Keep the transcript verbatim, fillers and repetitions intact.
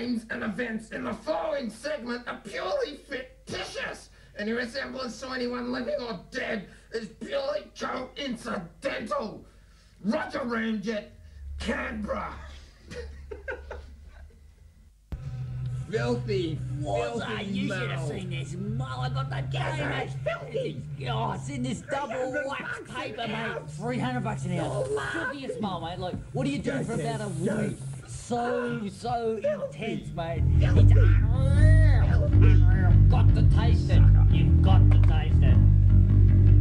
names and events in the following segment are purely fictitious. Any resemblance to anyone living or dead is purely coincidental. Roger Ramjet, Canberra. Filthy, What's filthy that? You should have mouth. seen this. Mo, I got the game, mate. filthy. Oh, it's in this double wax paper, mate. three hundred bucks an hour. Filthiest smile, mate. Like, what do you do for about a week? So, so intense, mate. It's unreal. Unreal. Got to taste it. You've got to taste it.